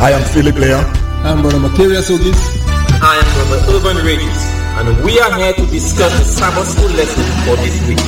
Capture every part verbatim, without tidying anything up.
I am Philip Leah. I'm Brother Materius Ogis. I am Brother Urban Regis, and we are here to discuss the Sabbath School lesson for this week.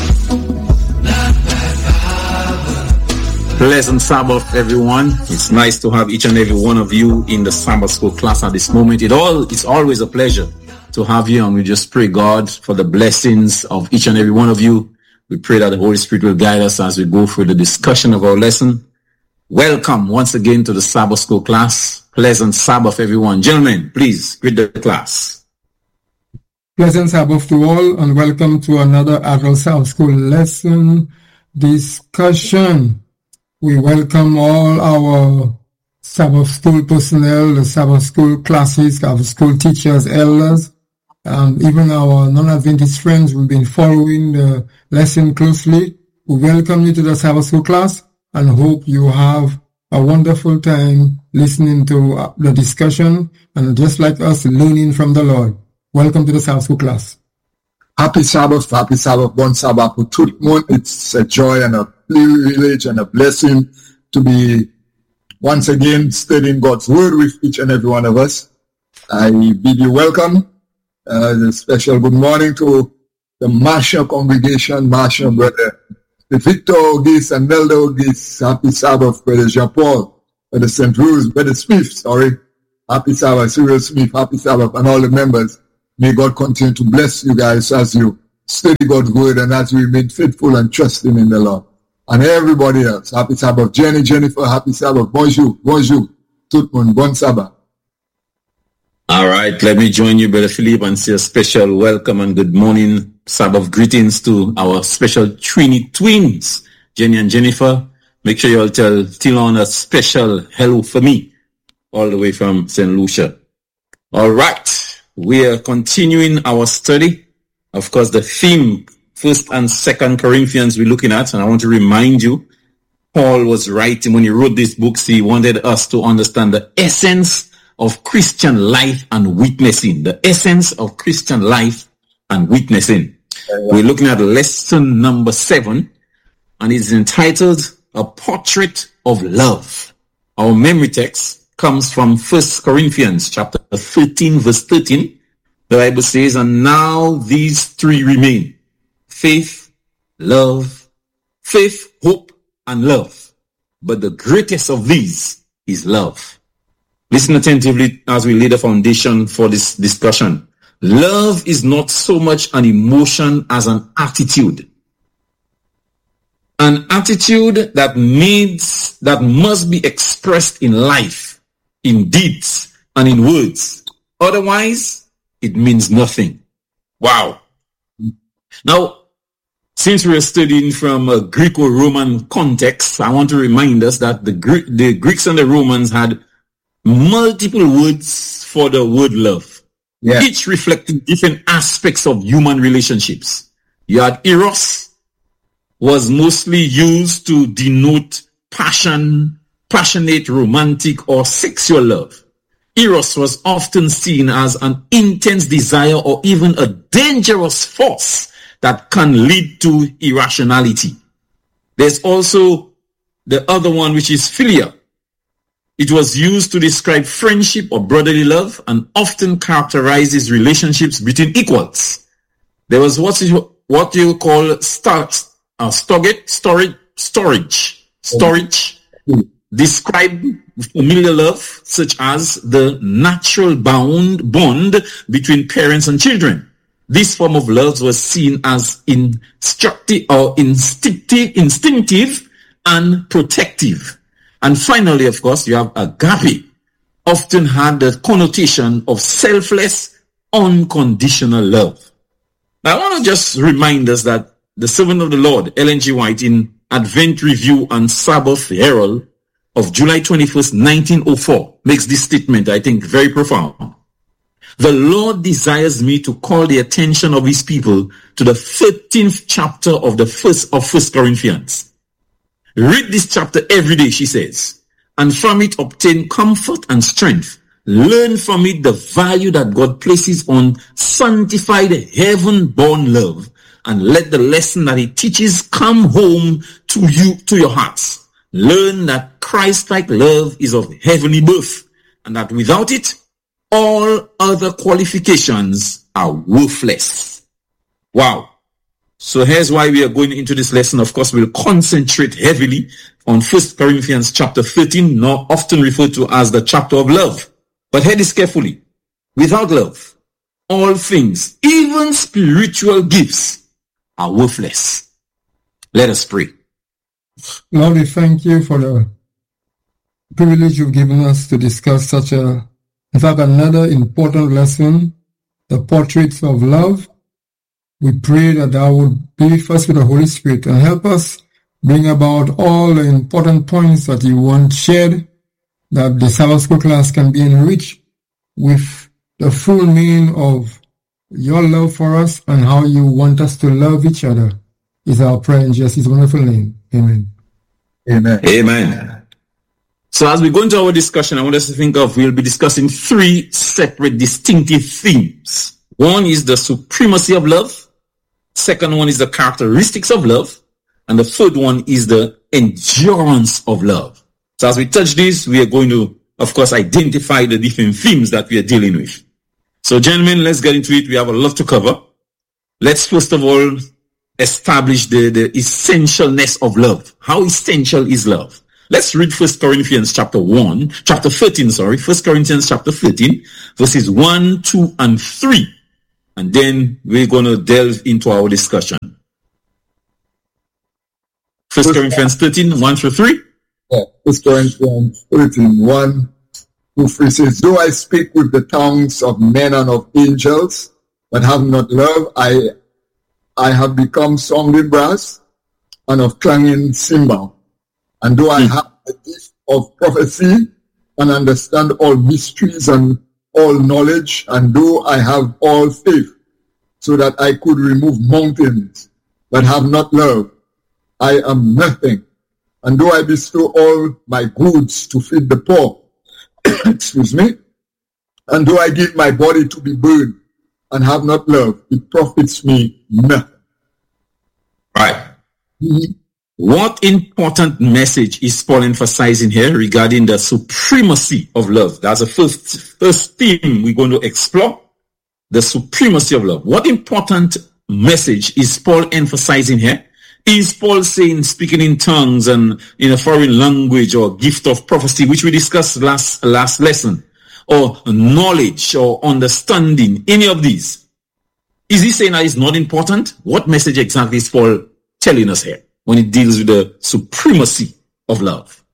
Pleasant Sabbath, everyone. It's nice to have each and every one of you in the Sabbath School class at this moment. It all it's always a pleasure to have you, and we just pray God for the blessings of each and every one of you. We pray that the Holy Spirit will guide us as we go through the discussion of our lesson. Welcome once again to the Sabbath School class. Pleasant Sabbath, everyone. Gentlemen, please greet the class. Pleasant Sabbath to all, and welcome to another Adult Sabbath School lesson discussion. We welcome all our Sabbath School personnel, the Sabbath School classes, Sabbath School teachers, elders, and even our non-Adventist friends who've been following the lesson closely. We welcome you to the Sabbath School class and hope you have a wonderful time listening to the discussion and just like us, learning from the Lord. Welcome to the Sabbath School class. Happy Sabbath, happy Sabbath, bon Sabbath. It's a joy and a privilege and a blessing to be once again studying God's Word with each and every one of us. I bid you welcome. Uh, a special good morning to the Marshall congregation, Marshall brother Victor Ogis and Nelda Ogis. Happy Sabbath, brother Jean-Paul, brother Saint Louis, brother Smith, sorry. Happy Sabbath, Cyril Smith, happy Sabbath, and all the members. May God continue to bless you guys as you study God's Word and as we remain faithful and trusting in the Lord. And everybody else, happy Sabbath. Jenny, Jennifer, happy Sabbath. Bonjour, bonjour. Tout le monde, bon Sabbath. All right, let me join you, Brother Philip, and say a special welcome and good morning, Sabbath greetings to our special Trini twins, Jenny and Jennifer. Make sure you all tell Tilon a special hello for me, all the way from Saint Lucia. All right, we are continuing our study. Of course, the theme, First and Second Corinthians, we're looking at, and I want to remind you, Paul was writing when he wrote these books. He wanted us to understand the essence of Christian life and witnessing. The essence of Christian life and witnessing. We're looking at lesson number seven, and it's entitled A Portrait of Love. Our memory text comes from First Corinthians chapter thirteen, verse thirteen. The Bible says, and now these three remain: faith, love, faith, hope, and love. But the greatest of these is love. Listen attentively as we lay the foundation for this discussion. Love is not so much an emotion as an attitude. An attitude that needs, that must be expressed in life, in deeds, and in words. Otherwise, it means nothing. Wow. Now, since we're studying from a Greco-Roman context, I want to remind us that the, Gre- the Greeks and the Romans had multiple words for the word love, yeah. Each reflecting different aspects of human relationships. You had eros, was mostly used to denote passion, passionate, romantic, or sexual love. Eros was often seen as an intense desire or even a dangerous force that can lead to irrationality. There's also the other one, which is philia. It was used to describe friendship or brotherly love and often characterizes relationships between equals. There was what you, what you call star, uh, storage, storage, storage, storage, describe familiar love, such as the natural bound bond between parents and children. This form of love was seen as instructive or instinctive, instinctive and protective. And finally, of course, you have agape, often had the connotation of selfless, unconditional love. Now, I want to just remind us that the servant of the Lord, Ellen G. White, in Advent Review and Sabbath Herald of July twenty-first, nineteen oh four, makes this statement, I think, very profound. The Lord desires me to call the attention of his people to the thirteenth chapter of the first of First Corinthians. Read this chapter every day, she says, and from it obtain comfort and strength. Learn from it the value that God places on sanctified heaven-born love, and let the lesson that he teaches come home to you, to your hearts. Learn that Christ-like love is of heavenly birth, and that without it, all other qualifications are worthless. Wow. So here's why we are going into this lesson. Of course, we'll concentrate heavily on First Corinthians chapter thirteen, now often referred to as the chapter of love. But hear this carefully. Without love, all things, even spiritual gifts, are worthless. Let us pray. Lord, we thank you for the privilege you've given us to discuss such a, in fact, another important lesson, the portraits of love. We pray that thou would be with us with the Holy Spirit and help us bring about all the important points that you want shared, that the Sabbath School class can be enriched with the full meaning of your love for us and how you want us to love each other. Is our prayer in Jesus' wonderful name. Amen. Amen. Amen. So as we go into our discussion, I want us to think of, we'll be discussing three separate distinctive themes. One is the supremacy of love. Second one is the characteristics of love. And the third one is the endurance of love. So as we touch this, we are going to, of course, identify the different themes that we are dealing with. So gentlemen, let's get into it. We have a lot to cover. Let's first of all establish the, the essentialness of love. How essential is love? Let's read First Corinthians chapter one, chapter thirteen, sorry, First Corinthians chapter thirteen, verses one, two, and three. And then we're going to delve into our discussion. First Corinthians thirteen, one through three. Yeah, First Corinthians thirteen, one through three says, though I speak with the tongues of men and of angels, but have not love, I I have become sounding brass and of clanging cymbal. And though I have the gift of prophecy and understand all mysteries and all knowledge, and though I have all faith, so that I could remove mountains, but have not love, I am nothing. And though I bestow all my goods to feed the poor, excuse me, and though I give my body to be burned and have not love, it profits me nothing. Right. Mm-hmm. What important message is Paul emphasizing here regarding the supremacy of love? That's the first, first theme we're going to explore, the supremacy of love. What important message is Paul emphasizing here? Is Paul saying speaking in tongues and in a foreign language or gift of prophecy, which we discussed last, last lesson, or knowledge or understanding, any of these? Is he saying that it's not important? What message exactly is Paul telling us here when it deals with the supremacy of love?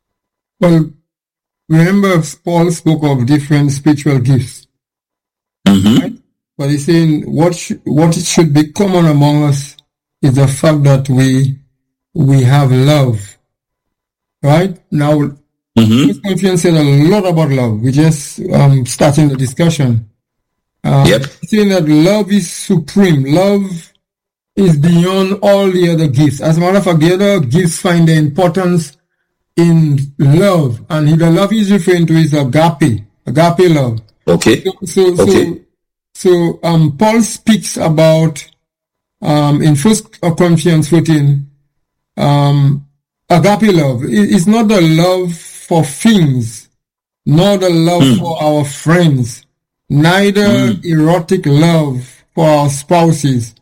Well, remember Paul spoke of different spiritual gifts. Mm-hmm. Right? But he's saying what sh- what should be common among us is the fact that we we have love. Right? Now, mm-hmm. First Corinthians said a lot about love. We just um, starting the discussion. Um, yep. Saying that love is supreme. Love is beyond all the other gifts. As a matter of fact, the other gifts find their importance in love. And the love he's referring to is agape. Agape love. Okay. So, so, okay. so, so um, Paul speaks about, um, in First Corinthians fourteen, um, agape love. It, it's not the love for things, nor the love mm. for our friends, neither mm. erotic love for our spouses.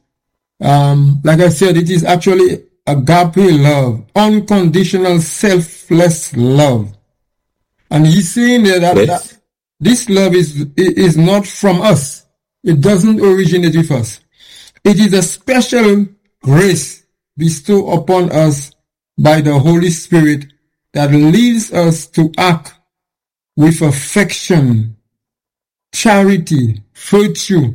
Um, like I said, it is actually agape love, unconditional, selfless love. And he's saying that, that, yes. that this love is, is not from us. It doesn't originate with us. It is a special grace bestowed upon us by the Holy Spirit that leads us to act with affection, charity, virtue,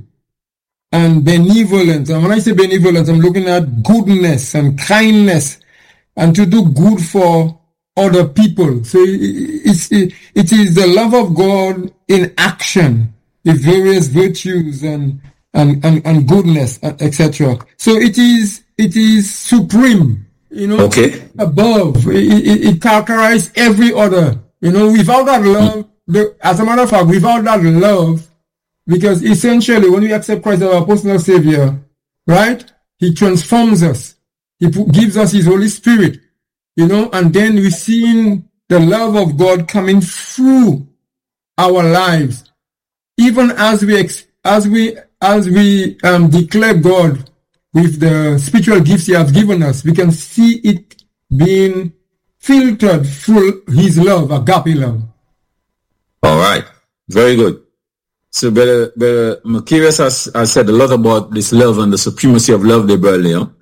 and benevolence. And when I say benevolence, I'm looking at goodness and kindness and to do good for other people. So it's, it, it is the love of God in action, the various virtues and, and, and, and goodness, et cetera. So it is, it is supreme, you know, okay. above. It, it, it characterizes every other, you know, without that love, the, as a matter of fact, without that love, because essentially, when we accept Christ as our personal Savior, right, He transforms us. He gives us His Holy Spirit, you know, and then we see the love of God coming through our lives, even as we ex- as we as we um, declare God with the spiritual gifts He has given us, we can see it being filtered through His love, agape love. All right, very good. So, Brother, Brother Macarius has, has said a lot about this love and the supremacy of love, there, Brother Leon.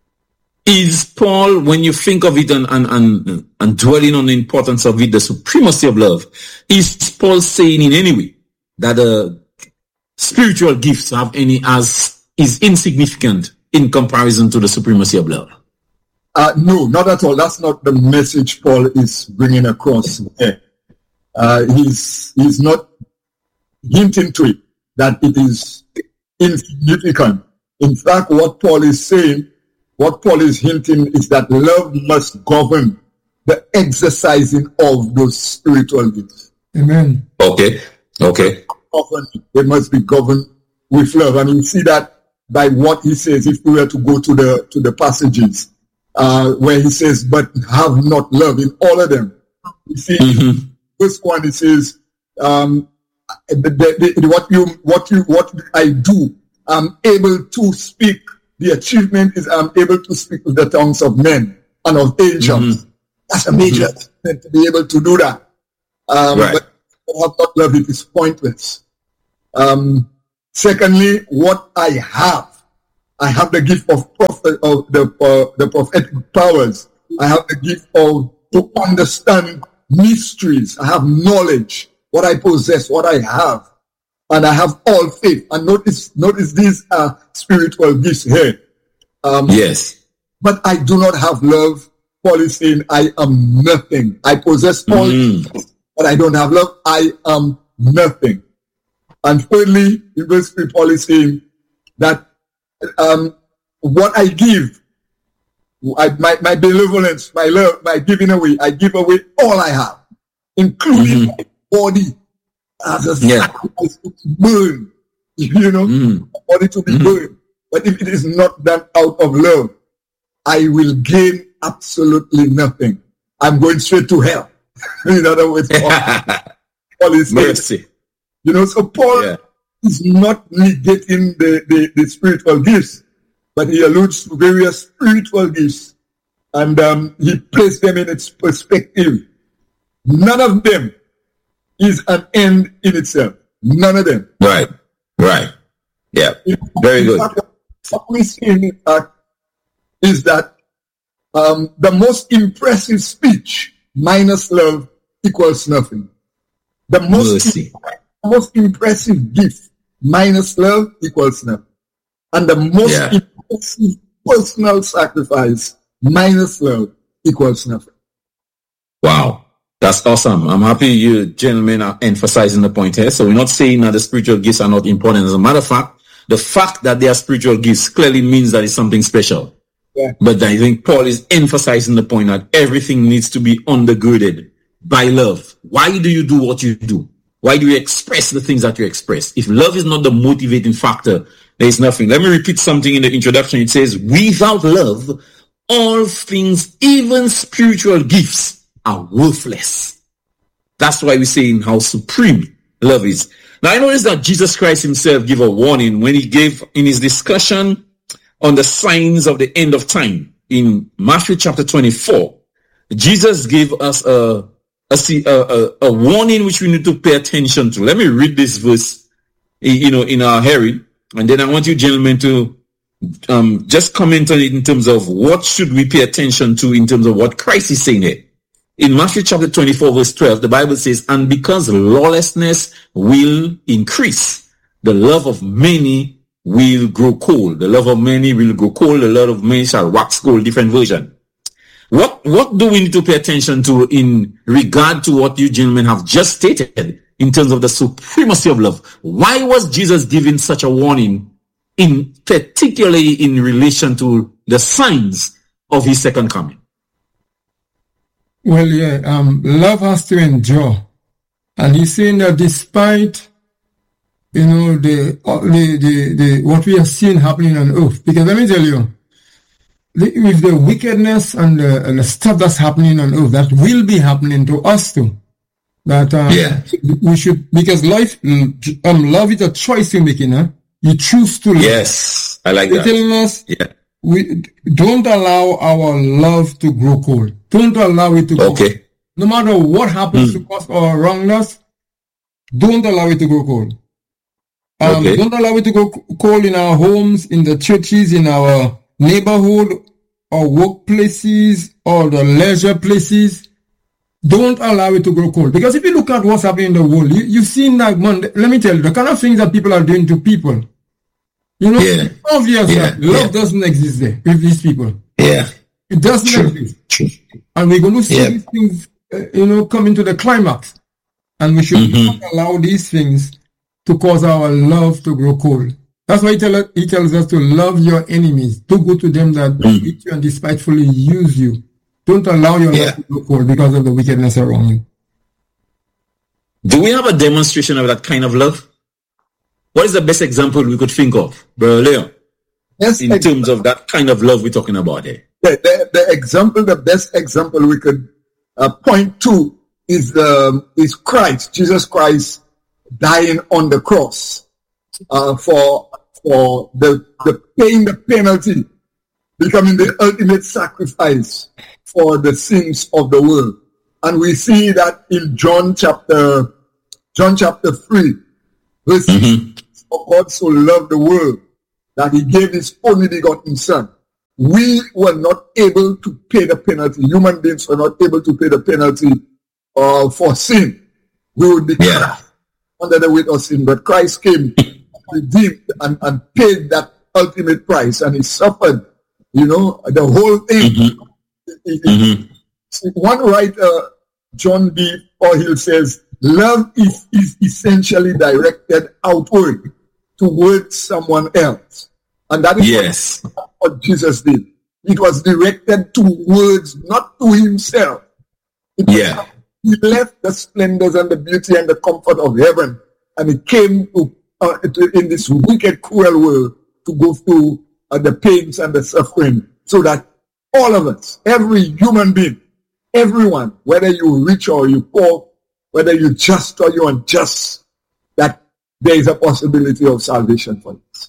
Is Paul, when you think of it and, and, and, and dwelling on the importance of it, the supremacy of love, is Paul saying in any way that the uh, spiritual gifts have any as is insignificant in comparison to the supremacy of love? Uh, no, not at all. That's not the message Paul is bringing across here. Uh, he's, he's not hinting to it that it is insignificant. In fact, what Paul is saying, what Paul is hinting is that love must govern the exercising of those spiritual gifts. Amen. Okay. Okay. They must be governed with love. And you see that by what he says, if we were to go to the to the passages uh, where he says, but have not love in all of them. You see, mm-hmm. First one, it says, um, the, the, the, what you what you what I do, I'm able to speak. The achievement is I'm able to speak with the tongues of men and of angels. Mm-hmm. That's a major mm-hmm. achievement to be able to do that. Um, right. But have not love, it is pointless. Um, secondly, what I have, I have the gift of prophet of the uh, the prophetic powers. I have the gift of to understand mysteries. I have knowledge. What I possess, what I have. And I have all faith. And notice, notice these are spiritual gifts here. Um, yes. But I do not have love. Paul is saying, I am nothing. I possess all, mm. but I don't have love. I am nothing. And thirdly, in verse three, Paul is saying that um, what I give, I, my, my benevolence, my love, my giving away, I give away all I have, including mm-hmm. my body. As a yeah. sacrifice to burn, you know, mm. body to be mm. burned. But if it is not done out of love, I will gain absolutely nothing. I'm going straight to hell. In other words, Paul, Paul is mercy. You know, so Paul yeah. is not negating the, the, the spiritual gifts, but he alludes to various spiritual gifts, and um, he placed them in its perspective. None of them is an end in itself. None of them. Right. Right. Yeah. Very good. What we see in fact is that um, the most impressive speech minus love equals nothing. The most, imp- most impressive gift minus love equals nothing. And the most yeah. impressive personal sacrifice minus love equals nothing. Wow. That's awesome. I'm happy you gentlemen are emphasizing the point here. So we're not saying that the spiritual gifts are not important. As a matter of fact, the fact that they are spiritual gifts clearly means that it's something special. Yeah. But I think Paul is emphasizing the point that everything needs to be undergirded by love. Why do you do what you do? Why do you express the things that you express? If love is not the motivating factor, there is nothing. Let me repeat something in the introduction. It says, without love, all things, even spiritual gifts, are worthless. That's why we're saying how supreme love is. Now I notice that Jesus Christ himself gave a warning when he gave in his discussion on the signs of the end of time in Matthew chapter twenty-four. Jesus gave us a a, a, a warning which we need to pay attention to. Let me read this verse, you know, in our hearing, and then I want you gentlemen to um, just comment on it in terms of what should we pay attention to in terms of what Christ is saying here. In Matthew chapter twenty-four, verse twelve, the Bible says, and because lawlessness will increase, the love of many will grow cold. The love of many will grow cold. The love of many shall wax cold. Different version. What, what do we need to pay attention to in regard to what you gentlemen have just stated in terms of the supremacy of love? Why was Jesus giving such a warning, in particularly in relation to the signs of his second coming? Well, yeah, um, love has to endure. And he's saying that despite, you know, the, the, the, the, what we are seeing happening on earth, because let me tell you, the, with the wickedness and the, and the stuff that's happening on earth, that will be happening to us too. That um, Yeah. we should, because life, um, love is a choice you're making. Huh? You choose to love. Yes, I like They're that. telling us, Yeah. we don't allow our love to grow cold. Don't allow it to grow cold. Okay. No matter what happens to us or around us, don't allow it to grow cold. Um, Okay. Don't allow it to go cold in our homes, in the churches, in our neighborhood, or workplaces, or the leisure places. Don't allow it to grow cold. Because if you look at what's happening in the world, you, you've seen that, man, let me tell you, the kind of things that people are doing to people. You know, Yeah. it's obvious Yeah. that love Yeah. doesn't exist there with these people. Yeah. It doesn't True. exist. True. And we're going to see Yeah. these things, uh, you know, coming to the climax. And we should Mhm. not allow these things to cause our love to grow cold. That's why he, tell, he tells us to love your enemies. Do good to them that Mm. hate you and despitefully use you. Don't allow your Yeah. love to grow cold because of the wickedness around you. Do we have a demonstration of that kind of love? What is the best example we could think of, Brother Leon, Yes, in ex- terms of that kind of love we're talking about here? the, the, the example, the best example we could uh, point to is um, is Christ, Jesus Christ, dying on the cross uh, for for the the paying the penalty, becoming the ultimate sacrifice for the sins of the world. And we see that in John chapter John chapter three, verse Mm-hmm. For God so loved the world that he gave his only begotten son. We were not able to pay the penalty. Human beings were not able to pay the penalty uh, for sin. We would be Yeah. crushed under the weight of sin. But Christ came, redeemed, and, and paid that ultimate price. And he suffered, you know, the whole thing. Mm-hmm. He- he- Mm-hmm. See, one writer, John B. Orhill, says, love is, is essentially directed outward towards someone else. And that is Yes. what, what Jesus did. It was directed towards, not to himself. It was- Yeah. He left the splendors and the beauty and the comfort of heaven, and he came to, uh, to in this wicked, cruel world to go through uh, the pains and the suffering, so that all of us, every human being, everyone, whether you rich or you poor, whether you just or you unjust, that there is a possibility of salvation for us.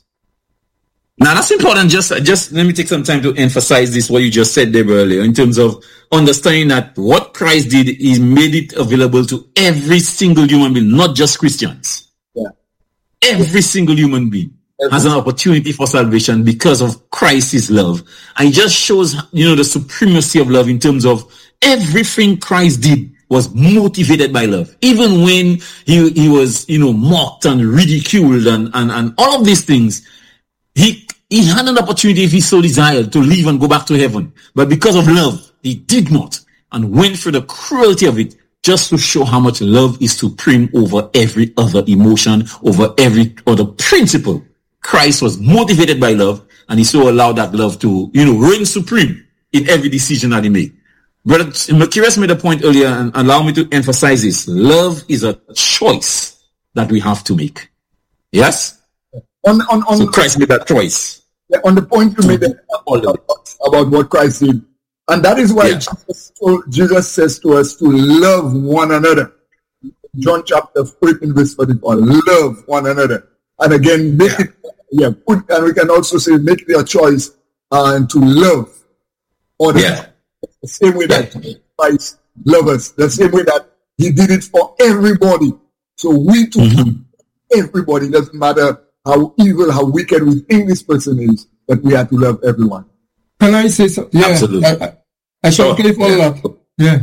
Now that's important. Just, just let me take some time to emphasize this, what you just said there earlier, in terms of understanding that what Christ did, he made it available to every single human being, not just Christians. Yeah. Every single human being has an opportunity for salvation because of Christ's love. And it just shows, you know, the supremacy of love in terms of everything Christ did was motivated by love. Even when he, he was, you know, mocked and ridiculed and, and, and all of these things, he, he had an opportunity, if he so desired, to leave and go back to heaven. But because of love, he did not, and went through the cruelty of it, just to show how much love is supreme over every other emotion, over every other principle. Christ was motivated by love, and he so allowed that love to, you know, reign supreme in every decision that he made. Brother Mercurius made a point earlier, and allow me to emphasize this. Love is a choice that we have to make. Yes? On, on, on, So Christ made that choice. Yeah, on the point you made about, about what Christ did. And that is why Yeah. Jesus, told, Jesus says to us to love one another. John chapter fourteen, verse forty-four. Love one another. And again, make Yeah. it, yeah, put, and we can also say, make it your choice uh, to love others. Yeah. The same way that Yeah. Christ loves us. The same way that he did it for everybody. So we too, Mhm. everybody, doesn't matter how evil, how wicked we think this person is, but we have to love everyone. Can I say something? Yeah, Absolutely. I, I, I shall Sure. clip all Yeah. that. Yeah.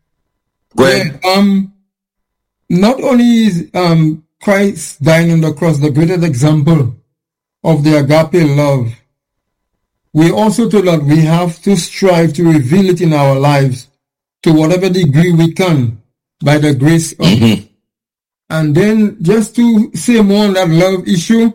Go ahead. Yeah, um, not only is um, Christ dying on the cross the greatest example of the agape love, we also told that we have to strive to reveal it in our lives to whatever degree we can by the grace of Mhm. And then just to say more on that love issue,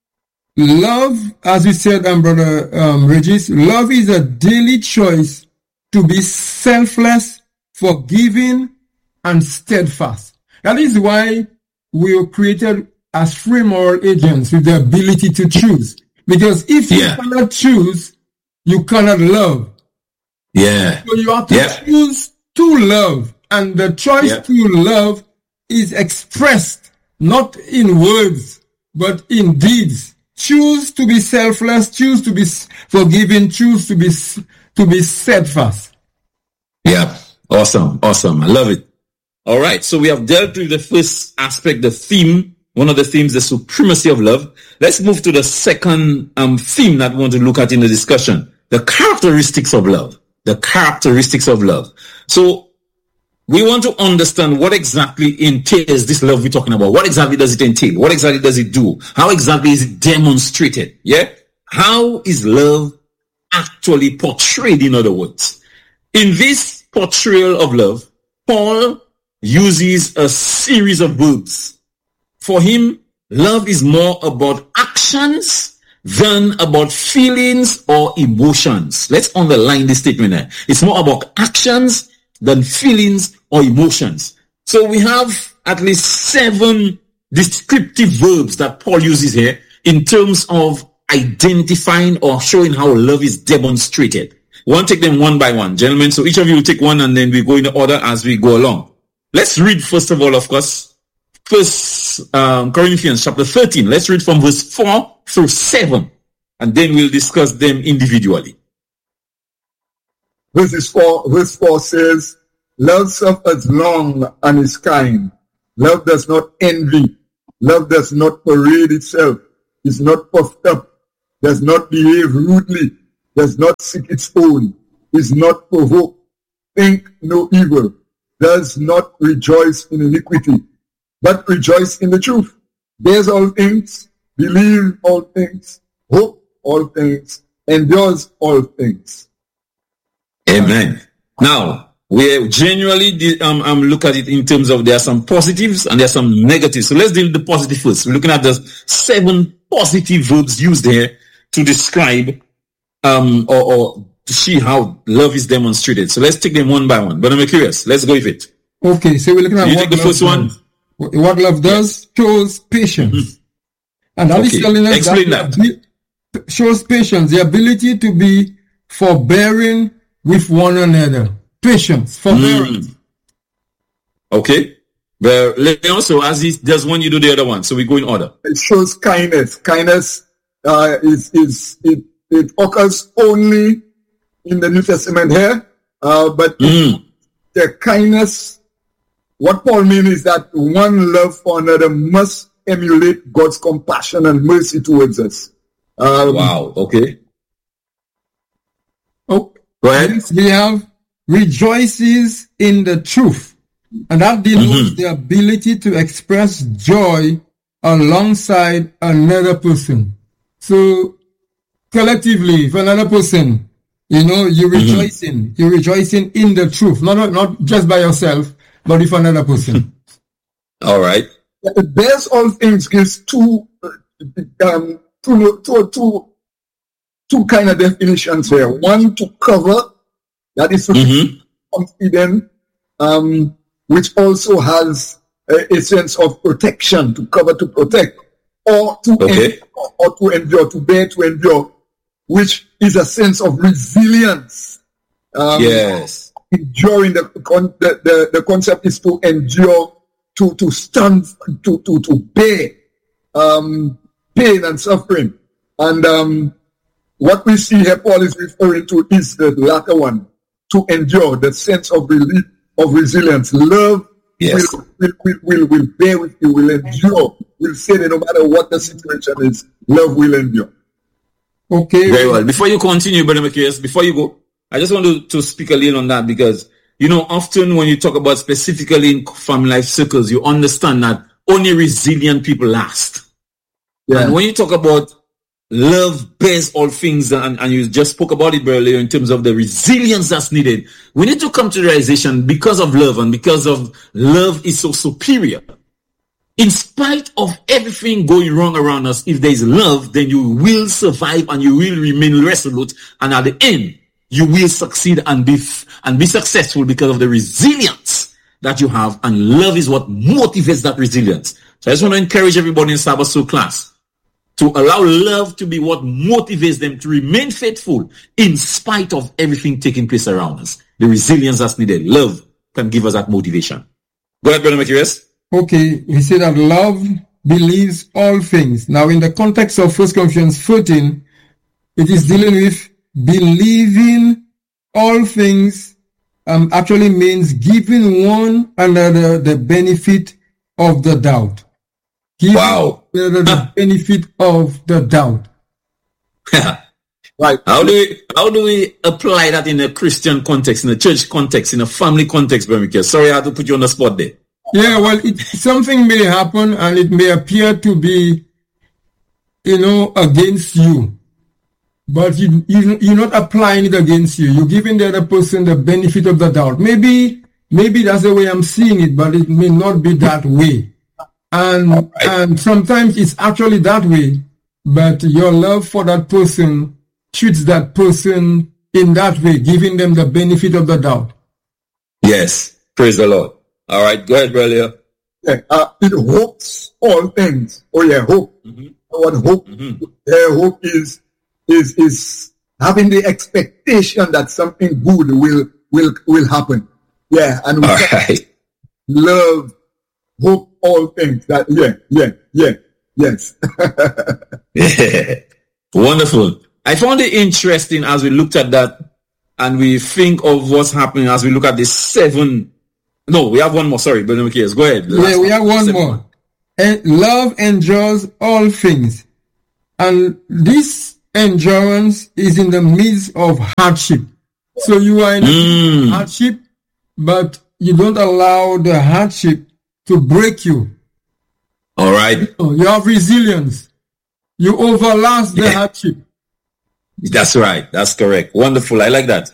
love, as we said, um, Brother um, Regis, love is a daily choice to be selfless, forgiving, and steadfast. That is why we were created as free moral agents with the ability to choose. Because if you Yeah. cannot choose, you cannot love. Yeah. So you have to Yeah. choose to love. And the choice Yeah. to love is expressed not in words, but in deeds. Choose to be selfless, choose to be forgiving, choose to be to be steadfast. Yeah. Awesome. Awesome. I love it. All right. So we have dealt with the first aspect, the theme, one of the themes, the supremacy of love. Let's move to the second um, theme that we want to look at in the discussion, the characteristics of love. The characteristics of love. So we want to understand what exactly entails this love we're talking about. What exactly does it entail? What exactly does it do? How exactly is it demonstrated? Yeah? How is love actually portrayed, in other words? In this portrayal of love, Paul uses a series of verbs. For him, love is more about actions than about feelings or emotions. Let's underline this statement there. It's more about actions than feelings or emotions. So we have at least seven descriptive verbs that Paul uses here in terms of identifying or showing how love is demonstrated. We want to take them one by one, gentlemen. So each of you will take one and then we go in order as we go along. Let's read first of all, of course, First um, Corinthians chapter thirteen. Let's read from verse four through seven, and then we'll discuss them individually. Verse four, verse four says, love suffers long and is kind. Love does not envy. Love does not parade itself, is not puffed up, does not behave rudely, does not seek its own, is not provoked, think no evil, does not rejoice in iniquity, but rejoice in the truth, bears all things, believe all things, hope all things, endures all things. Amen. Now, we generally um, um, look at it in terms of there are some positives and there are some negatives. So let's deal with the positive first. We're looking at the seven positive verbs used here to describe um, or, or to see how love is demonstrated. So let's take them one by one. But I'm curious. Let's go with it. Okay, so we're looking at you what take the love first one. does. What love does shows patience. Mm-hmm. And that okay. is telling us Explain that, that. It shows patience, the ability to be forbearing with one another. Patience, forbearance. Mm. Okay. Well, also, as he does one, you do the other one. So we go in order. It shows kindness. Kindness uh, is, is it, it occurs only in the New Testament here. Uh, but mm. the kindness, what Paul means is that one love for another must emulate God's compassion and mercy towards us. Um, wow. Okay. Oh, go ahead. We have rejoices in the truth. And that denotes mm-hmm. the ability to express joy alongside another person. So collectively, if another person, you know, you're rejoicing, mm-hmm. you're rejoicing in the truth, not, not just by yourself, but with another person. All right. It bears all things gives two, um, two, two, two, two kind of definitions here. One to cover, that is to mm-hmm. be confident, um, which also has a, a sense of protection, to cover, to protect, or to okay. endure, or to endure, to bear, to endure, which is a sense of resilience. Um, yes. Enduring the, the the the concept is to endure, to to stand, to to to bear um, pain and suffering, and um, what we see here, Paul is referring to is the latter one, to endure, the sense of relief, of resilience. Love yes. will, will will will will bear with you, will endure, will say that no matter what the situation is, love will endure. Okay. Very well. Before you continue, Brother Macias, before you go, I just want to, to speak a little on that because, you know, often when you talk about specifically in family life circles, you understand that only resilient people last. Yeah. And when you talk about love bears all things, and, and you just spoke about it earlier in terms of the resilience that's needed, we need to come to the realization because of love and because of love is so superior. In spite of everything going wrong around us, if there is love, then you will survive and you will remain resolute. And at the end, you will succeed and be and be successful because of the resilience that you have. And love is what motivates that resilience. So I just want to encourage everybody in Sabbath School class to allow love to be what motivates them to remain faithful in spite of everything taking place around us. The resilience that's needed. Love can give us that motivation. Go ahead, Brother Mercurius. Okay, we say that love believes all things. Now, in the context of First Corinthians fourteen, it is dealing with believing all things, um, actually means giving one another the benefit of the doubt. Giving Wow. one another the benefit of the doubt. Right. How do we how do we apply that in a Christian context, in a church context, in a family context, Brother Mercurius? Sorry, I had to put you on the spot there. Yeah, well, it, something may happen and it may appear to be, you know, against you. But you, you, you're not applying it against you. You're giving the other person the benefit of the doubt. Maybe, maybe that's the way I'm seeing it, but it may not be that way. And, Right. and sometimes it's actually that way, but your love for that person treats that person in that way, giving them the benefit of the doubt. Yes. Praise the Lord. All right. Go ahead, brother. Yeah, uh, it hopes all things. Oh yeah, hope. Mm-hmm. What hope? Mm-hmm. Their hope is is is having the expectation that something good will will will happen. Yeah, and we All right. love, hope all things. That yeah, yeah, yeah, yes. Yeah. Wonderful. I found it interesting as we looked at that and we think of what's happening as we look at the seven. No, we have one more. Sorry, Brother Mercurius. Go ahead. The Yeah, last we have one Seven more. And love endures all things. And this endurance is in the midst of hardship. So you are in Mm. hardship, but you don't allow the hardship to break you. All right. So you have resilience. You overlast the Yeah. hardship. That's right. That's correct. Wonderful. I like that.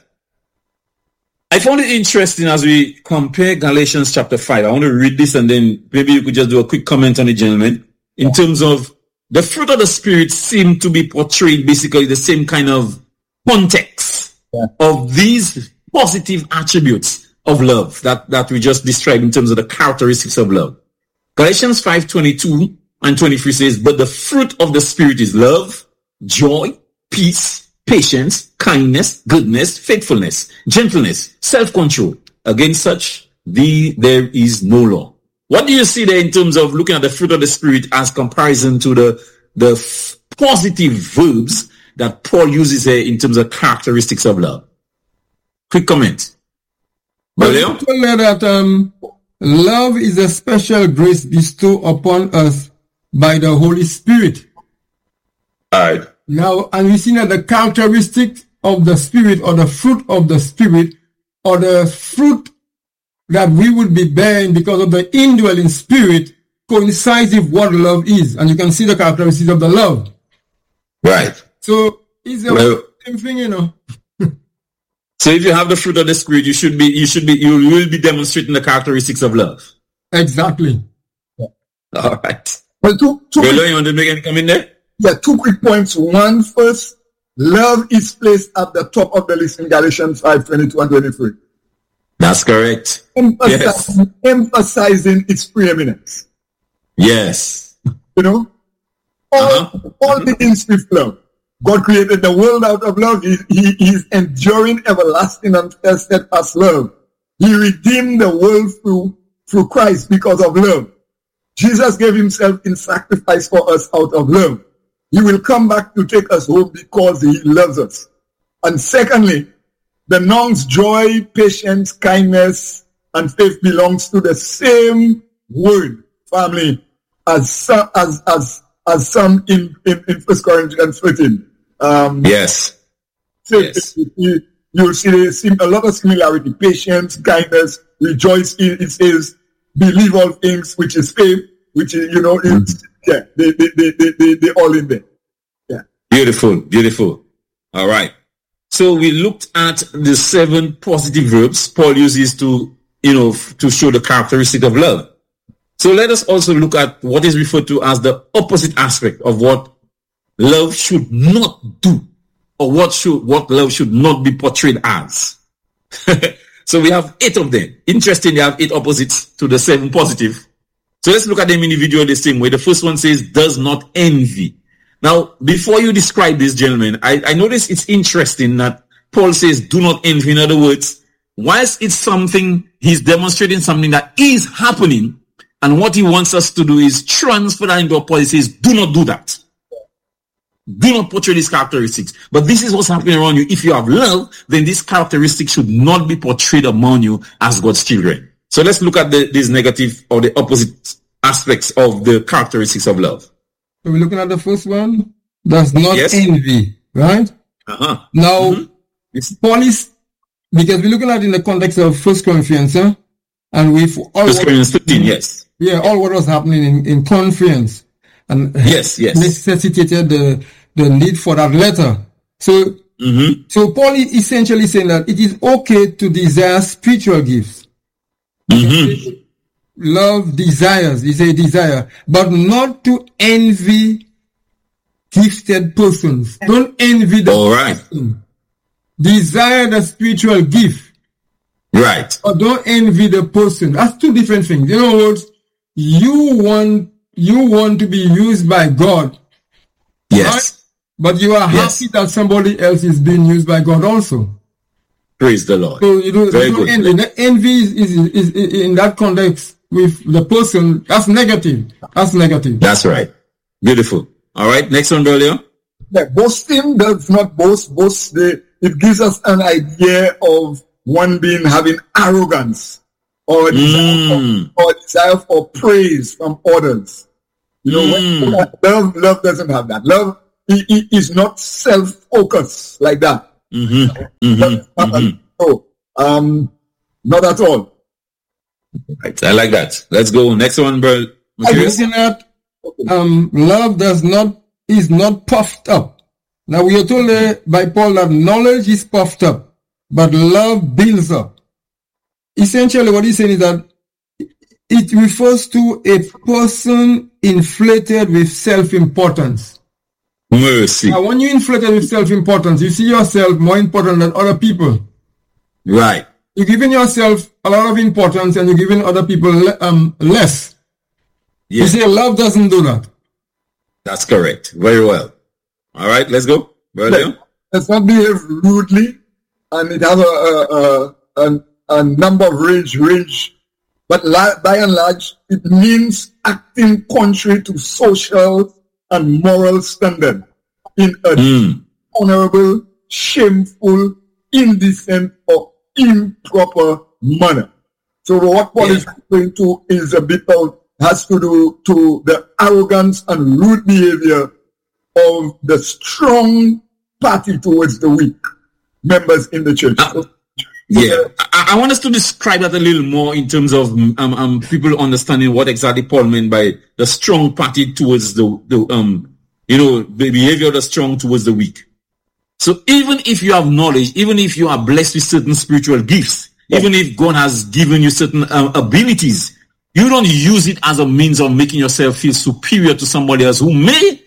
I found it interesting as we compare Galatians chapter five. I want to read this and then maybe you could just do a quick comment on it, gentlemen. In terms of the fruit of the Spirit seem to be portrayed basically the same kind of context Yeah. of these positive attributes of love that, that we just described in terms of the characteristics of love. Galatians five twenty-two and twenty-three says, but the fruit of the Spirit is love, joy, peace, patience, kindness, goodness, faithfulness, gentleness, self-control. Against such, the, there is no law. What do you see there in terms of looking at the fruit of the Spirit as comparison to the, the f- positive verbs that Paul uses here in terms of characteristics of love? Quick comment. But Brother Leo? you told me that um, love is a special grace bestowed upon us by the Holy Spirit. All right. Now, and we see that the characteristics of the Spirit or the fruit of the Spirit or the fruit that we would be bearing because of the indwelling Spirit coincides with what love is. And you can see the characteristics of the love. Right. So it's the Well- same thing, you know. So if you have the fruit of the Spirit, you should be, you should be, you will be demonstrating the characteristics of love. Exactly. All right. Well, two two Brother, quick, you want to make any comment there? yeah, two quick points. One, first, love is placed at the top of the list in Galatians five twenty-two and twenty-three, That's correct. emphasizing, emphasizing its preeminence. Yes. You know, all, Uh-huh. all begins with love. God created the world out of love. He, he is enduring everlasting and steadfast love. He redeemed the world through, through Christ because of love. Jesus gave himself in sacrifice for us out of love. He will come back to take us home because he loves us. And secondly, the noun's joy, patience, kindness, and faith belongs to the same word, family, as some, as, as, as some in, in, in First Corinthians thirteen. Um, Yes. so Yes. you, you, you'll see there's a lot of similarity. Patience, kindness, rejoice in, it says, believe all things, which is faith, which is, you know, it's, yeah, they, they, they, they, they, they all in there. Yeah. Beautiful. Beautiful. All right. So we looked at the seven positive verbs Paul uses to, you know, f- to show the characteristic of love. So let us also look at what is referred to as the opposite aspect of what love should not do, or what should, what love should not be portrayed as. So we have eight of them. Interesting, they have eight opposites to the seven positive. So let's look at them individually the same way. The first one says, does not envy. Now, before you describe this, gentlemen, I, I notice it's interesting that Paul says, do not envy. In other words, whilst it's something, he's demonstrating something that is happening, and what he wants us to do is transfer that into our policies. Do not do that. Do not portray these characteristics. But this is what's happening around you. If you have love, then these characteristics should not be portrayed among you as God's children. So let's look at the, these negative or the opposite aspects of the characteristics of love. So we're looking at the first one. Does not Yes. envy, right? Uh-huh. Now, Mm-hmm. Paul is, because we're looking at it in the context of First Corinthians, huh? And we've all First Corinthians fifteen, yes. yeah, all what was happening in, in Corinthians, and Yes, yes. necessitated the the need for that letter. So, Mm-hmm. so Paul is essentially saying that it is okay to desire spiritual gifts. Mm-hmm. Love desires, he say desire, but not to envy gifted persons. Don't envy the All right. person. Desire the spiritual gift, Right. but don't envy the person. That's two different things. In other words, you want you want to be used by God, Yes. but you are Yes. happy that somebody else is being used by God also. Praise the Lord. So you know, Very you don't good. envy. The envy is, is, is, is in that context with the person. That's negative. That's negative. That's right. Beautiful. All right. Next one, Brother. Yeah, boasting does not boast. Boast, the, it gives us an idea of one being having arrogance or a desire, Mm. for, or a desire for praise from others. You know, Mm. when, love, love doesn't have that. Love i- i- is not self-focused like that. Mm-hmm. Love Mm-hmm. is not Mm-hmm. at- so, um, not at all. Right. I like that. Let's go. Next one, bro. I'm Matthias. looking at um, love does not is not puffed up. Now we are told uh, by Paul that knowledge is puffed up, but love builds up. Essentially, what he's saying is that it refers to a person inflated with self-importance. Mercy. Now, when you're inflated with self-importance, you see yourself more important than other people. Right. You're giving yourself a lot of importance, and you're giving other people le- um, less. You Yes. see, love doesn't do that. That's correct. Very well. All right. Let's go. Brother. Let's not behave rudely, and it has a, a, a, a, a number of range, range. But la- by and large, it means acting contrary to social and moral standard in a Mm. honorable, shameful, indecent, or improper manner. So what Paul Yeah. is referring to is a bit of, has to do to the arrogance and rude behavior of the strong party towards the weak members in the church. Uh, Yeah. I, I want us to describe that a little more in terms of um, um, people understanding what exactly Paul meant by the strong party towards the, the um, you know, the behavior of the strong towards the weak. So even if you have knowledge, even if you are blessed with certain spiritual gifts, yeah. even if God has given you certain uh, abilities, you don't use it as a means of making yourself feel superior to somebody else who may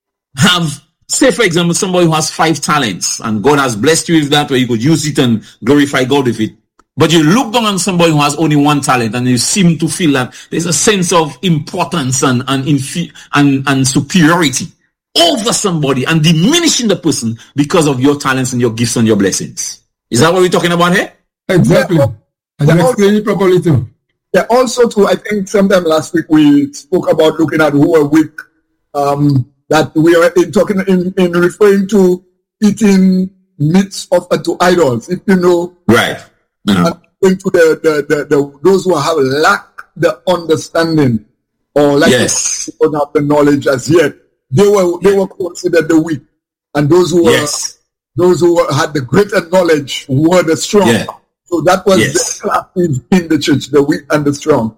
have, say for example, somebody who has five talents and God has blessed you with that, where you could use it and glorify God with it. But you look down on somebody who has only one talent and you seem to feel that there's a sense of importance and, and, infi- and, and superiority over somebody and diminishing the person because of your talents and your gifts and your blessings. Is that what we're talking about here? Exactly. Yeah. And you explain it properly too. Yeah, also too, I think sometime last week we spoke about looking at who are weak. Um, that we are in talking in, in referring to eating meats offered to idols. If you know, right. Uh-huh. Into the, the, the, the those who have lacked the understanding or like yes. don't have the knowledge as yet, they were they were considered the weak, and those who were yes. those who were, had the greater knowledge were the strong. Yeah. So that was yes. the class in the church, the weak and the strong.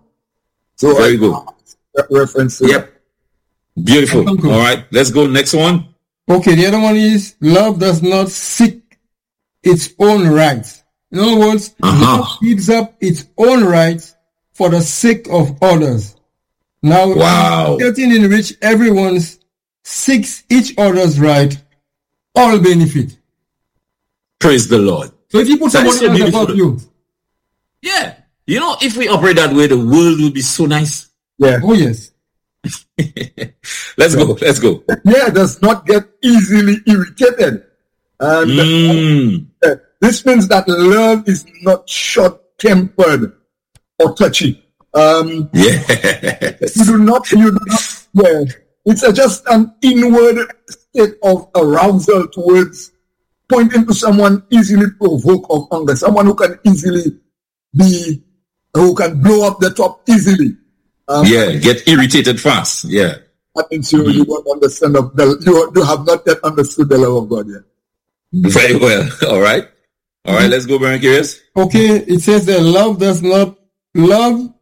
So very I, good uh, reference. To yep. That. Beautiful. All right, let's go next one. Okay, the other one is love does not seek its own rights. In other words, uh-huh. love gives up its own rights for the sake of others. Now, wow. getting in which everyone seeks each other's right, all benefit. Praise the Lord. So if you put That somebody else above you. Yeah. You know, if we operate that way, the world will be so nice. Yeah. Oh, yes. Let's go. Let's go. Yeah, does not get easily irritated. And mm. uh, This means that love is not short-tempered or touchy. Um, yes. You do not, you do not, yeah. It's a, just an inward state of arousal towards pointing to someone easily provoked of anger, someone who can easily be, who can blow up the top easily. Um, yeah, get irritated fast. Yeah. That means you, you don't understand of the, you, you have not yet understood the love of God yet. Very well. All right. All right, let's go, Baron Curious. Okay, it says that love does not, love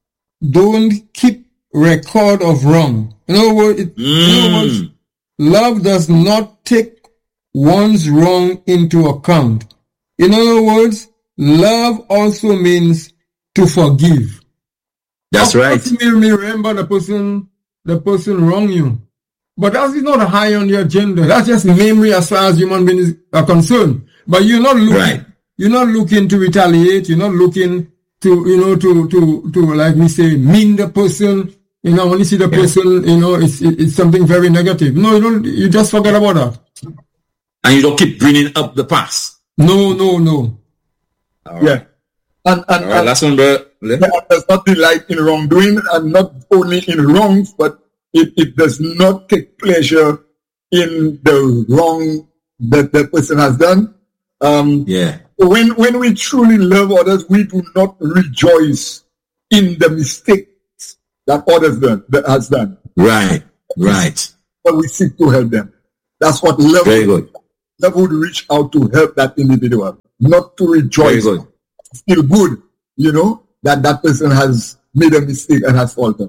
don't keep record of wrong. In other words, it, Mm. in other words, love does not take one's wrong into account. In other words, love also means to forgive. That's Of right. course, you may remember the person, the person wrong you. But that is not high on your agenda. That's just memory as far as human beings are concerned. But you're not looking, Right. you're not looking to retaliate. You're not looking to, you know, to, to, to, like we say, mean the person. You know, when you see the Yeah. person, you know, it's, it's something very negative. No, you don't, you just forget about that. And you don't keep bringing up the past. No, no, no. All right. Yeah. And, and, All right, and last one, bro. Le- God does not delight in wrongdoing, and not only in wrongs, but it, it does not take pleasure in the wrong that the person has done. Um, Yeah. when when we truly love others, we do not rejoice in the mistakes that others done, that has done, Right. Right. but we seek to help them. That's what love Very would, good. love would reach out to help that individual, not to Very rejoice. good. Feel good, you know, that that person has made a mistake and has faltered.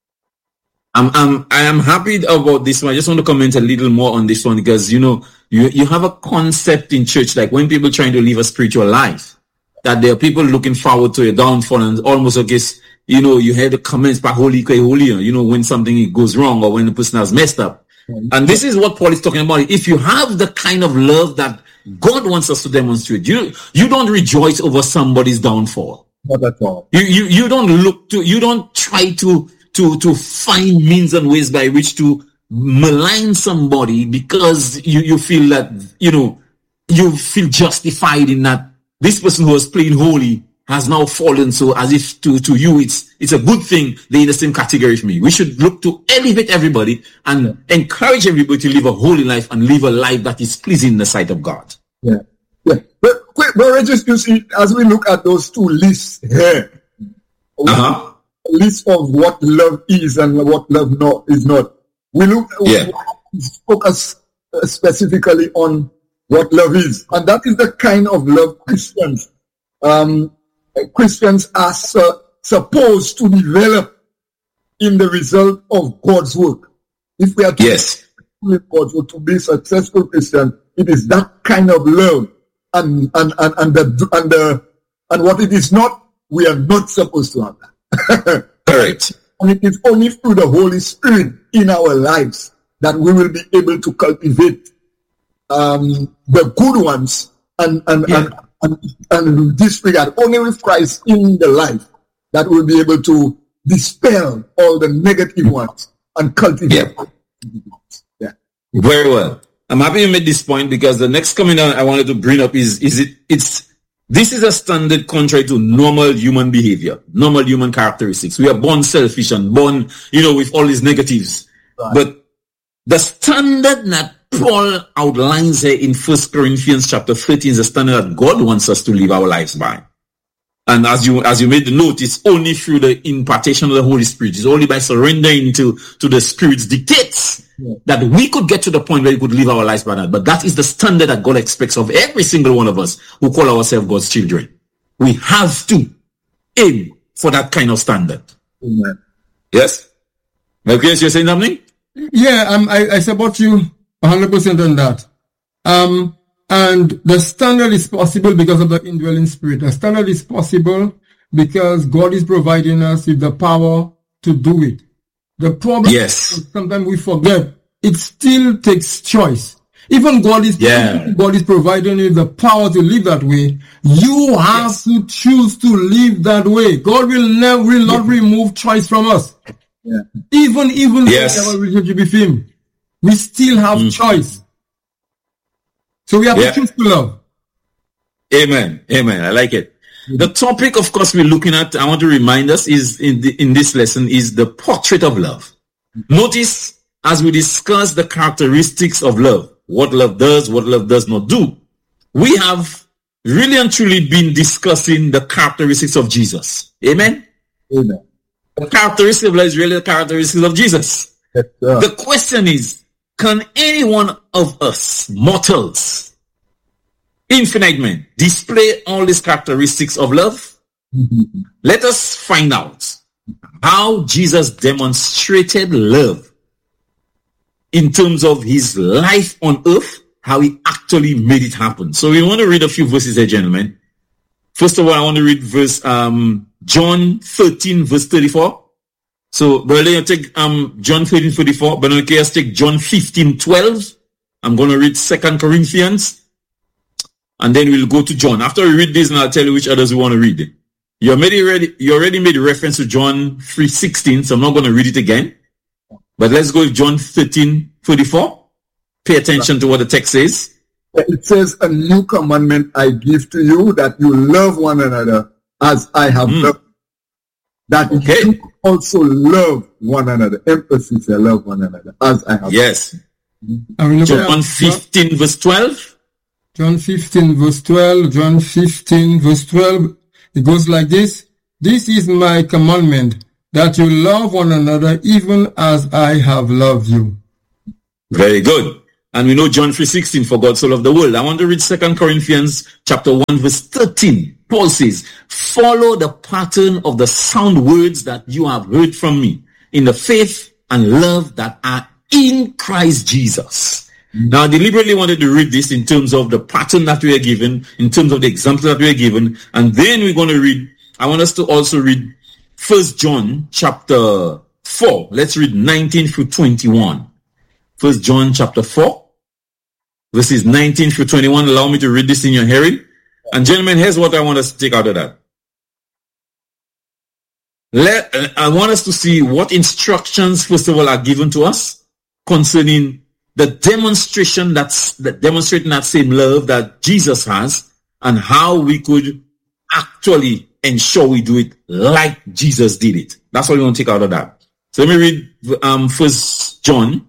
I'm, I'm, I am happy about this one. I just want to comment a little more on this one because, you know, you, you have a concept in church, like when people trying to live a spiritual life, that there are people looking forward to your downfall, and almost, I guess, you know, you hear the comments by holy, holy, you know, when something goes wrong or when the person has messed up. And this is what Paul is talking about. If you have the kind of love that God wants us to demonstrate, you, you don't rejoice over somebody's downfall. Not at all. You, you, you don't look to, you don't try to, to, to find means and ways by which to malign somebody because you, you feel that, you know, you feel justified in that this person who was playing holy has now fallen. So as if to, to you, it's, it's a good thing they're in the same category with me. We should look to elevate everybody and encourage everybody to live a holy life and live a life that is pleasing in the sight of God. Yeah. Yeah. But, quick, but Regis, you see, as we look at those two lists here, Uh-huh. a list of what love is and what love not is not. We look, Yeah. we focus uh, specifically on what love is, and that is the kind of love Christians, um, Christians are su- supposed to develop in the result of God's work. If we are to Yes. with God's work to be successful Christian, it is that kind of love, and and and and the and the and what it is not, we are not supposed to have that. Correct. And it is only through the Holy Spirit in our lives that we will be able to cultivate um, the good ones and and, Yeah. and and and disregard. Only with Christ in the life that we'll be able to dispel all the negative ones and cultivate Yeah. positive ones. Yeah. Very well. I'm happy you made this point because the next comment I wanted to bring up is, is it, it's, this is a standard contrary to normal human behavior, normal human characteristics. We are born selfish and born, you know, with all these negatives. Right. But the standard that Paul outlines here in First Corinthians chapter thirteen is the standard that God wants us to live our lives by. And as you as you made the note, it's only through the impartation of the Holy Spirit. It's only by surrendering to, to the Spirit's dictates Yeah. that we could get to the point where we could live our lives by that. But that is the standard that God expects of every single one of us who call ourselves God's children. We have to aim for that kind of standard. Amen. Yes? Okay, so you're saying something? Yeah, um, I, I support you one hundred percent on that. Um, and the standard is possible because of the indwelling spirit. The standard is possible because God is providing us with the power to do it. The problem Yes. is sometimes we forget it still takes choice. Even God is, Yeah. God is providing you the power to live that way. You have Yes. to choose to live that way. God will never, will not remove choice from us. Yeah. Even, even Yes. when we have a relationship with Him, we still have choice. So we have Yeah. to choose to love. Amen. Amen. I like it. The topic, of course, we're looking at, I want to remind us, is in, the, in this lesson, is the portrait of love. Notice, as we discuss the characteristics of love, what love does, what love does not do, we have really and truly been discussing the characteristics of Jesus. Amen? Amen. The characteristic of love is really the characteristics of Jesus. Yes, sir. The question is, can any one of us, mortals, infinite men, display all these characteristics of love? Mm-hmm. Let us find out how Jesus demonstrated love in terms of his life on earth, how he actually made it happen. So we want to read a few verses here, gentlemen. First of all, I want to read verse um, John thirteen, verse thirty-four. So, brother, you take um, John thirteen, thirty-four. But okay, let's take John fifteen, twelve. I'm going to read Second Corinthians. And then we'll go to John. After we read this, and I'll tell you which others we want to read. You already read, you already made a reference to John three sixteen, so I'm not going to read it again. But let's go with John thirteen, thirty-four. Pay attention to what the text says. It says, a new commandment I give to you, that you love one another as I have Mm. loved. That Okay. you also love one another. Emphasis, I love one another as I have. Yes. I will look John at fifteen, verse twelve. John fifteen, verse twelve. John fifteen, verse twelve. It goes like this. This is my commandment, that you love one another even as I have loved you. Very good. And we know John three sixteen, for God so loved the world. I want to read Second Corinthians chapter one, verse thirteen. Paul says, follow the pattern of the sound words that you have heard from me in the faith and love that are in Christ Jesus. Now, I deliberately wanted to read this in terms of the pattern that we are given, in terms of the example that we are given, and then we're going to read, I want us to also read First John chapter four. Let's read nineteen through twenty-one. First John chapter four, verses nineteen through twenty-one. Allow me to read this in your hearing. And gentlemen, here's what I want us to take out of that. Let, I want us to see what instructions, first of all, are given to us concerning the demonstration that's that demonstrating that same love that Jesus has, and how we could actually ensure we do it like Jesus did it. That's what we want to take out of that. So let me read um First John.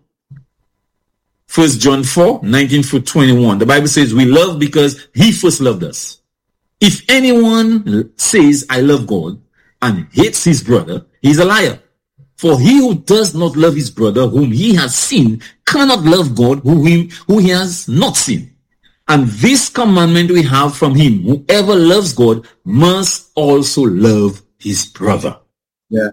First John four, nineteen through twenty-one. The Bible says, we love because he first loved us. If anyone says, I love God, and hates his brother, he's a liar. For he who does not love his brother whom he has seen cannot love God who him who he has not seen. And this commandment we have from him, whoever loves God must also love his brother. Yeah.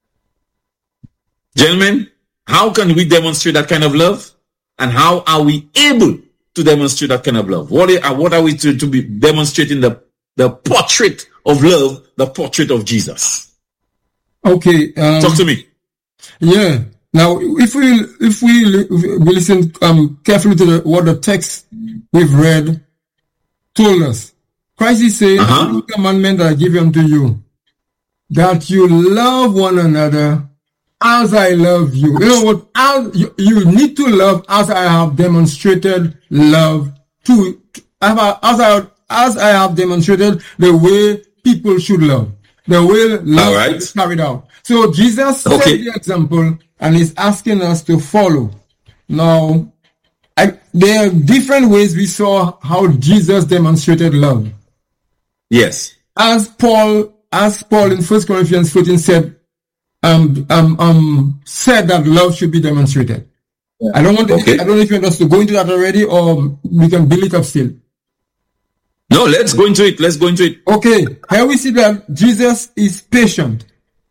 Gentlemen, how can we demonstrate that kind of love? And how are we able to demonstrate that kind of love? What are, what are we to, to be demonstrating? The, the portrait of love, the portrait of Jesus. Okay. Um, Talk to me. Yeah. Now, if we if we, if we listen um, carefully to the, what the text we've read told us, Christ is saying, Uh-huh. "A new commandment I give unto you, that you love one another as I love you." You know what? As you, you need to love as I have demonstrated love to, as I, as I as I have demonstrated the way people should love, the way love All right. is carried out. So Jesus Okay. set the example and is asking us to follow. Now, I, there are different ways we saw how Jesus demonstrated love. Yes. As Paul, as Paul in First Corinthians fourteen said, um, um, um, said that love should be demonstrated. Yeah. I don't want. To, Okay. I don't know if you want us to go into that already, or we can build it up still. No, let's go into it. Let's go into it. Okay, here we see that Jesus is patient.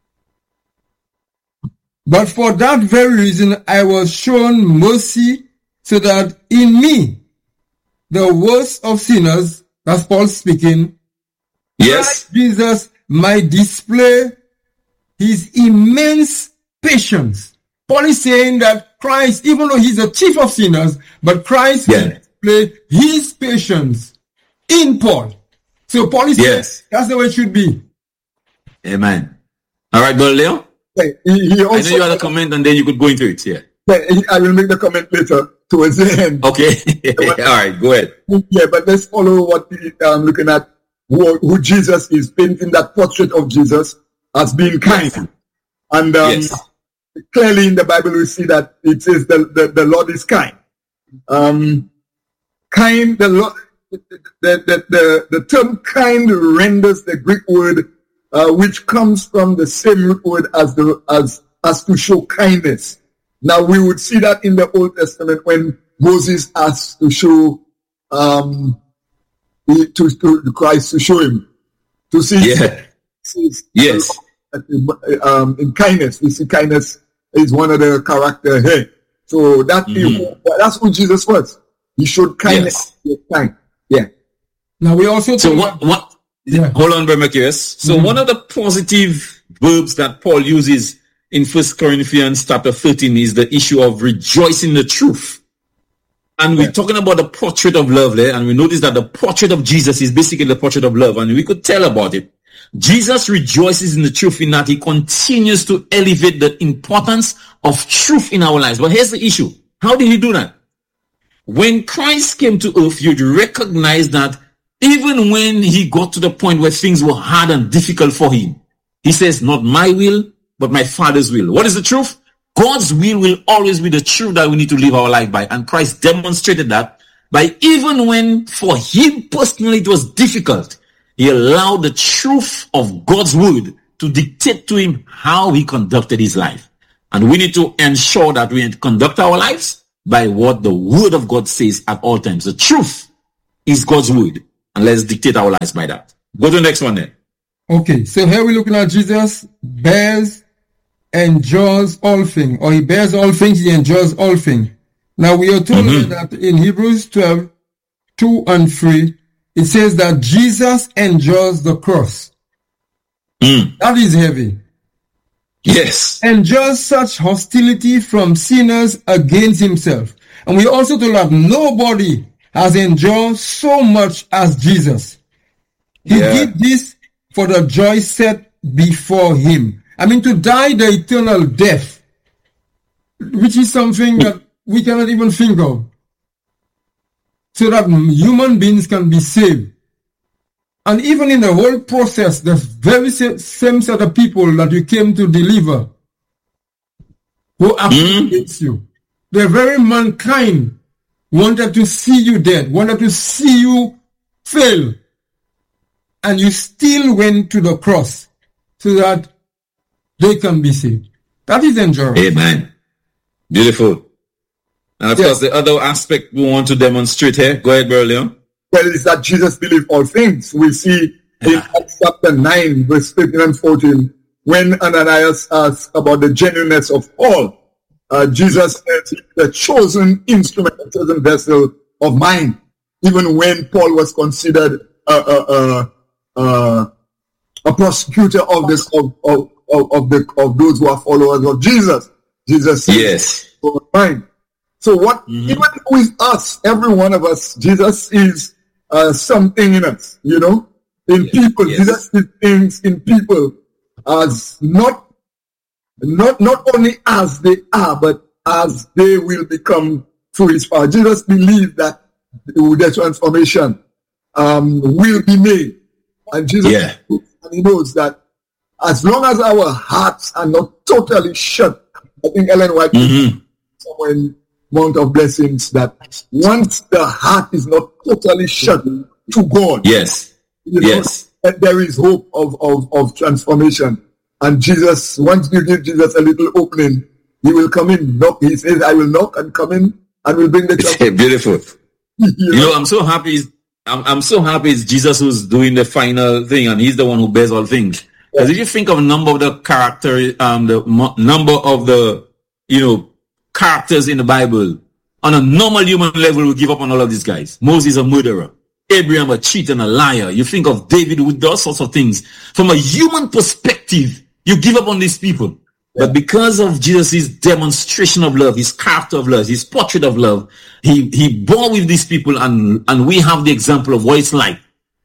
But for that very reason, I was shown mercy, so that in me, the worst of sinners, that's Paul speaking, Yes. Jesus might display his immense patience. Paul is saying that Christ, even though he's the chief of sinners, but Christ Yeah. will display his patience in Paul. So Paul is Yes. saying that's the way it should be. Amen. All right, Brother Leo. He, he I know also, you had a comment and then you could go into it. Yeah. he- I will make the comment later. towards the end. Okay. All right, go ahead. Yeah, but let's follow what we are um, looking at, who, who Jesus is, painting that portrait of Jesus as being kind. Yes. And um, yes. clearly in the Bible we see that it says the, the, the Lord is kind. Um, kind, the Lord, the, the, the, the term kind renders the Greek word uh, which comes from the same root word as the as as to show kindness. Now we would see that in the Old Testament when Moses asked to show um to, to Christ to show him to see yeah. His, yes um in kindness. We see kindness is one of the character here. So that mm-hmm. is, that's who Jesus was. He showed kindness. Yes. Kind. Yeah. Now we also so what what yeah. hold on, Brother Macias. So mm-hmm. one of the positive verbs that Paul uses in First Corinthians chapter thirteen is the issue of rejoicing in the truth. And we're yeah. talking about the portrait of love there, and we notice that the portrait of Jesus is basically the portrait of love, and we could tell about it. Jesus rejoices in the truth in that he continues to elevate the importance of truth in our lives. But here's the issue. How did he do that? When Christ came to earth, you'd recognize that even when he got to the point where things were hard and difficult for him, he says, not my will, but my Father's will. What is the truth? God's will will always be the truth that we need to live our life by. And Christ demonstrated that by even when for him personally it was difficult, he allowed the truth of God's word to dictate to him how he conducted his life. And we need to ensure that we conduct our lives by what the word of God says at all times. The truth is God's word. And let's dictate our lives by that. Go to the next one then. Okay, so here we're looking at Jesus bears, endures all things, or he bears all things, he endures all things. Now we are told mm-hmm. that in Hebrews twelve, two and three, it says that Jesus endures the cross. Mm. That is heavy. Yes. Endures such hostility from sinners against himself. And we also told that nobody has endured so much as Jesus. He yeah. did this for the joy set before him. I mean, to die the eternal death, which is something that we cannot even think of, so that human beings can be saved. And even in the whole process, the very same set of people that you came to deliver, who actually hates you, the very mankind wanted to see you dead, wanted to see you fail, and you still went to the cross so that they can be saved. That is endurance. Amen. Beautiful. And of yes. course, the other aspect we want to demonstrate here, go ahead, Brother Leon. Well, is that Jesus believed all things. We see in Acts chapter nine, verse thirteen and fourteen, when Ananias asked about the genuineness of Paul, uh, Jesus said, the chosen instrument, the chosen vessel of mine, even when Paul was considered a, a, a, a, a prosecutor of this of, of, of, of, the, of those who are followers of Jesus. Jesus said, yes. mine. So what, mm-hmm. even with us, every one of us, Jesus is uh, something in us, you know, in yes. people. Yes. Jesus is things in people as not, not, not only as they are, but as they will become through his power. Jesus believes that the transformation um, will be made. And Jesus, yeah. and he knows that as long as our hearts are not totally shut, I think Ellen White mm-hmm. somewhere in Mount of Blessings, that once the heart is not totally shut to God, yes, you know, yes, there is hope of, of, of transformation. And Jesus, once you give Jesus a little opening, he will come in, knock. He says, I will knock and come in and will bring the transformation. Beautiful. you, know? you know, I'm so happy. I'm, I'm so happy it's Jesus who's doing the final thing, and he's the one who bears all things. Because if you think of a number of the character, um, the mo- number of the, you know, characters in the Bible, on a normal human level, we give up on all of these guys. Moses, a murderer. Abraham, a cheat and a liar. You think of David with all sorts of things. From a human perspective, you give up on these people. Yeah. But because of Jesus' demonstration of love, his character of love, his portrait of love, he, he bore with these people, and, and we have the example of what it's like.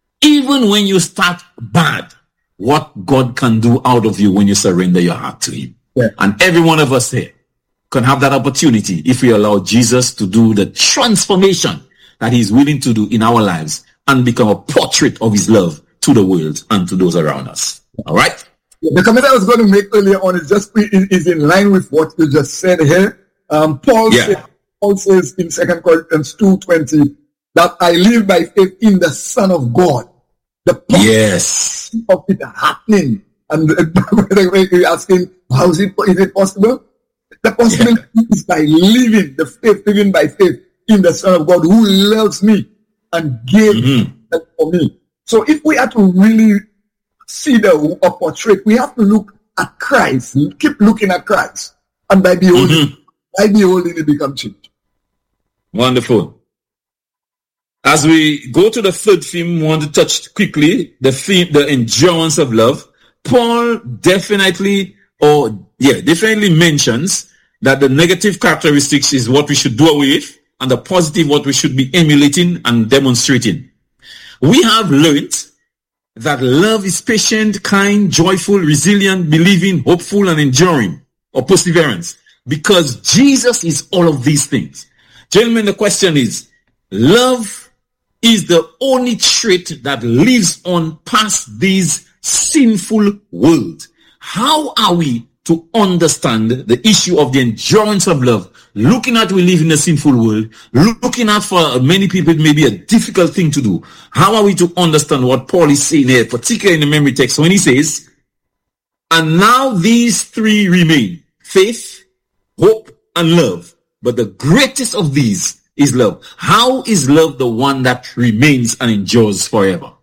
Even when you start bad, what God can do out of you when you surrender your heart to him. Yeah. And every one of us here, can have that opportunity if we allow Jesus to do the transformation that he's willing to do in our lives and become a portrait of his love to the world and to those around us. All right? The comment I was going to make earlier on is just is in line with what you just said here. Um, Paul, yeah. said, Paul says in Second Corinthians two twenty that I live by faith in the Son of God. The yes of it happening. And you're asking, how is it, is it possible? The possibility yeah. is by living, the faith, living by faith in the Son of God who loves me and gave mm-hmm. that for me. So if we are to really see the a portrait, we have to look at Christ. Keep looking at Christ. And by beholding, mm-hmm. by beholding it become changed. Wonderful. As we go to the third theme, we want to touch quickly the theme, the endurance of love. Paul definitely, or yeah, definitely mentions that the negative characteristics is what we should do away with, and the positive what we should be emulating and demonstrating. We have learned that love is patient, kind, joyful, resilient, believing, hopeful, and enduring, or perseverance, because Jesus is all of these things. Gentlemen, the question is, love is the only trait that lives on past this sinful world. How are we to understand the issue of the endurance of love, looking at we live in a sinful world, looking at for many people it may be a difficult thing to do? How are we to understand what Paul is saying here, particularly in the memory text, when he says, and now these three remain, faith, hope, and love, but the greatest of these is love. How is love the one that remains and endures forever?